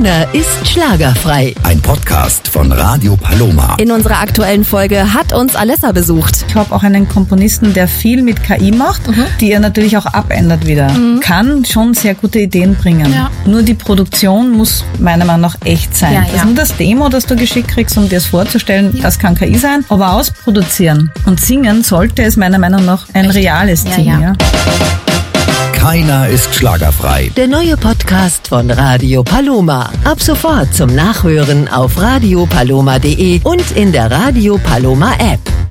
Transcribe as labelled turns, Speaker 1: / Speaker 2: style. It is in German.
Speaker 1: Keiner ist schlagerfrei.
Speaker 2: Ein Podcast von Radio Paloma.
Speaker 1: In unserer aktuellen Folge hat uns Alessa besucht.
Speaker 3: Ich habe auch einen Komponisten, der viel mit KI macht, die er natürlich auch abändert wieder. Kann schon sehr gute Ideen bringen.
Speaker 4: Ja.
Speaker 3: Nur die Produktion muss meiner Meinung nach echt sein.
Speaker 4: Ja,
Speaker 3: Das ist nur das Demo, das du geschickt kriegst, um dir es vorzustellen, das kann KI sein. Aber ausproduzieren und singen sollte es meiner Meinung nach ein reales Team.
Speaker 4: ja.
Speaker 3: Ja.
Speaker 2: Keiner ist schlagerfrei.
Speaker 1: Der neue Podcast von Radio Paloma. Ab sofort zum Nachhören auf radiopaloma.de und in der Radio Paloma App.